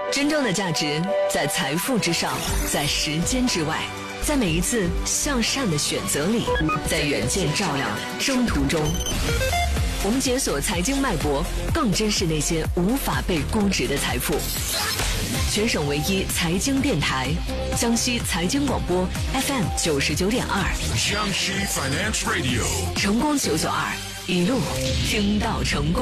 真正的价值在财富之上，在时间之外，在每一次向善的选择里，在远见照亮征途中。我们解锁财经脉搏，更珍视那些无法被估值的财富。全省唯一财经电台，江西财经广播 FM 99.2， 江西 Finance Radio， 成功992，一路听到成功。